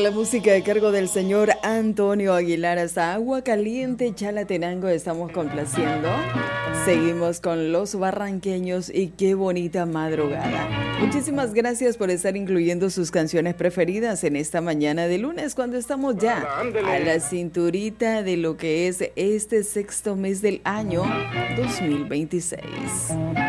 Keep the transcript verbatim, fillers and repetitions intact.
la música de cargo del señor Antonio Aguilar hasta Agua Caliente, Chalatenango, estamos complaciendo. Seguimos con los barranqueños y qué bonita madrugada. Muchísimas gracias por estar incluyendo sus canciones preferidas en esta mañana de lunes, cuando estamos ya a la cinturita de lo que es este sexto mes del año dos mil veintiséis.